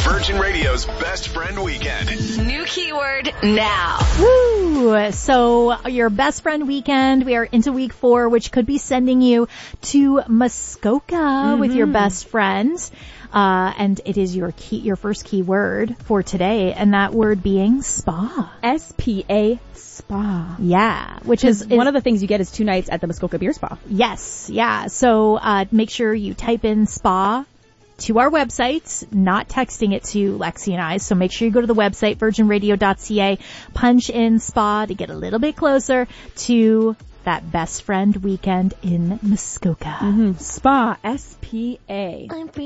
Virgin Radio's Best Friend Weekend. New keyword now. Woo! So your Best Friend Weekend, we are into week 4, which could be sending you to Muskoka with your best friends. And it is your first keyword for today, and that word being spa. S-P-A, spa. Yeah, which is one of the things you get is 2 nights at the Muskoka Beer Spa. Yes, yeah. So make sure you type in spa to our website, not texting it to Lexi and I. So make sure you go to the website, virginradio.ca, punch in spa to get a little bit closer to that Best Friend Weekend in Muskoka. Spa, S-P-A.